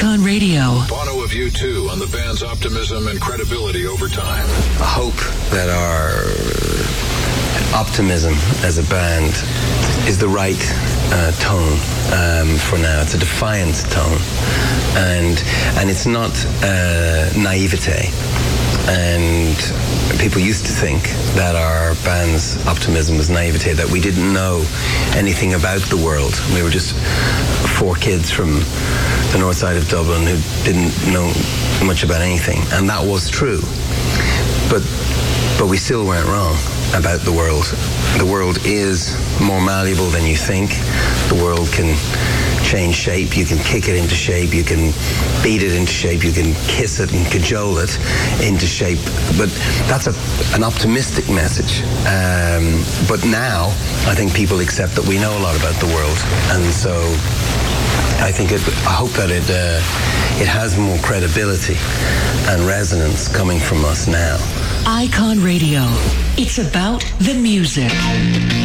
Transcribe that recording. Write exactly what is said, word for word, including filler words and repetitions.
Icon Radio. Bono of U two on the band's optimism and credibility over time. I hope that our optimism as a band is the right uh, tone um, for now. It's a defiant tone, and and it's not uh, naivete. And people used to think that our band's optimism was naivete, that we didn't know anything about the world. We were just four kids from the north side of Dublin who didn't know much about anything, and that was true. But but we still weren't wrong about the world. The world is more malleable than you think. The world can change shape. You can kick it into shape. You can beat it into shape. You can kiss it and cajole it into shape. But that's a, an optimistic message. Um, but now, I think people accept that we know a lot about the world. And so I think it, I hope that it, uh, it has more credibility and resonance coming from us now. Icon Radio. It's about the music.